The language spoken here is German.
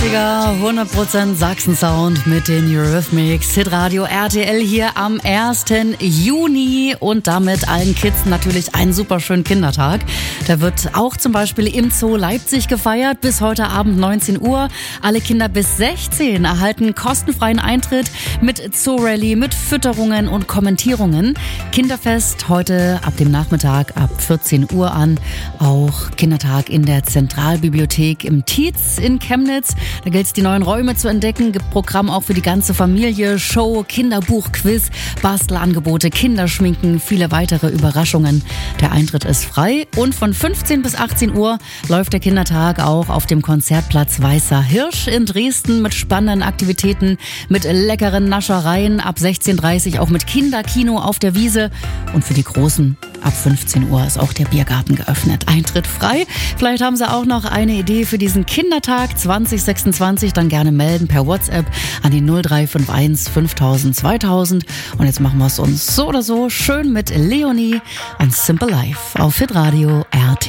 80er, 100% Sachsen-Sound mit den Eurythmics. Hitradio RTL hier am 1. Juni und damit allen Kids natürlich einen super schönen Kindertag. Der wird auch zum Beispiel im Zoo Leipzig gefeiert bis heute Abend 19 Uhr. Alle Kinder bis 16 erhalten kostenfreien Eintritt mit Zoo-Rallye, mit Fütterungen und Kommentierungen. Kinderfest heute ab dem Nachmittag ab 14 Uhr an. Auch Kindertag in der Zentralbibliothek im Tietz in Chemnitz. Da gilt es, die neuen Räume zu entdecken. Gibt Programm auch für die ganze Familie. Show, Kinderbuch-Quiz, Bastelangebote, Kinderschminken, viele weitere Überraschungen. Der Eintritt ist frei und von 15 bis 18 Uhr läuft der Kindertag auch auf dem Konzertplatz Weißer Hirsch in Dresden mit spannenden Aktivitäten, mit leckeren Naschereien. Ab 16:30 Uhr auch mit Kinderkino auf der Wiese. Und für die Großen ab 15 Uhr ist auch der Biergarten geöffnet. Eintritt frei. Vielleicht haben Sie auch noch eine Idee für diesen Kindertag 2026. Dann gerne melden per WhatsApp an die 0351 5000 2000. Und jetzt machen wir es uns so oder so schön mit Leonie und Simple Life auf Hitradio RTL.